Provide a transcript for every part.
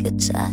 che c'è.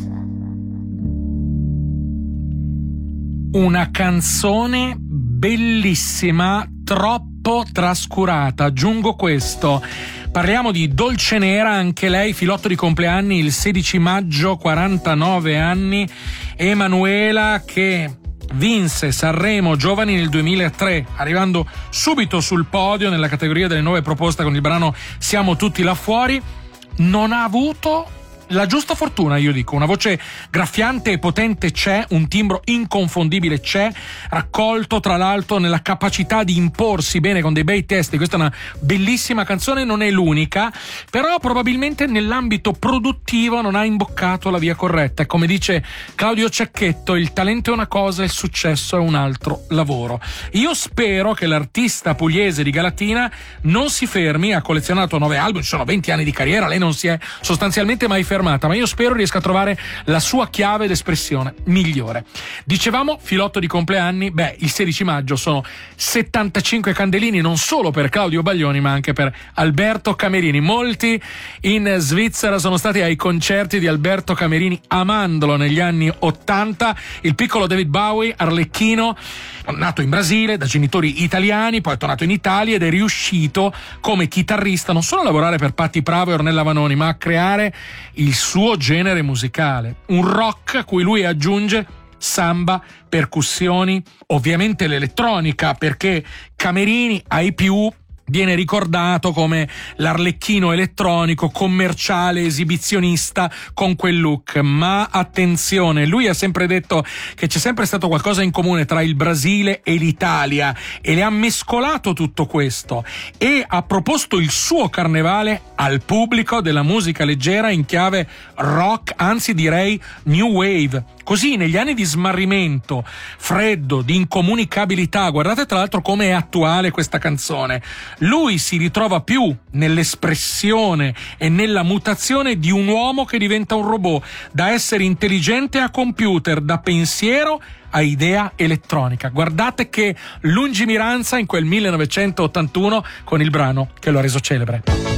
Una canzone bellissima, troppo trascurata. Aggiungo questo. Parliamo di Dolce Nera, anche lei filotto di compleanni il 16 maggio, 49 anni. Emanuela, che vinse Sanremo Giovani nel 2003, arrivando subito sul podio nella categoria delle nuove proposte con il brano Siamo tutti là fuori. Non ha avuto la giusta fortuna, io dico. Una voce graffiante e potente c'è, un timbro inconfondibile c'è, raccolto tra l'altro nella capacità di imporsi bene con dei bei testi. Questa è una bellissima canzone, non è l'unica, però probabilmente nell'ambito produttivo non ha imboccato la via corretta. E come dice Claudio Cecchetto, il talento è una cosa, il successo è un altro lavoro. Io spero che l'artista pugliese di Galatina non si fermi, ha collezionato 9 album, ci sono 20 anni di carriera, lei non si è sostanzialmente mai fermata, ma io spero riesca a trovare la sua chiave d'espressione migliore. Dicevamo filotto di compleanni, il 16 maggio sono 75 candelini non solo per Claudio Baglioni ma anche per Alberto Camerini. Molti in Svizzera sono stati ai concerti di Alberto Camerini amandolo negli anni 80. Il piccolo David Bowie, arlecchino, nato in Brasile da genitori italiani, poi è tornato in Italia ed è riuscito come chitarrista non solo a lavorare per Patti Pravo e Ornella Vanoni, ma a creare il suo genere musicale, un rock a cui lui aggiunge samba, percussioni, ovviamente l'elettronica, perché Camerini ai più viene ricordato come l'arlecchino elettronico, commerciale, esibizionista con quel look. Ma attenzione, lui ha sempre detto che c'è sempre stato qualcosa in comune tra il Brasile e l'Italia e le ha mescolato tutto questo e ha proposto il suo carnevale al pubblico della musica leggera in chiave rock, anzi direi new wave. Così negli anni di smarrimento, freddo, di incomunicabilità, guardate tra l'altro come è attuale questa canzone, lui si ritrova più nell'espressione e nella mutazione di un uomo che diventa un robot, da essere intelligente a computer, da pensiero a idea elettronica. Guardate che lungimiranza in quel 1981 con il brano che lo ha reso celebre.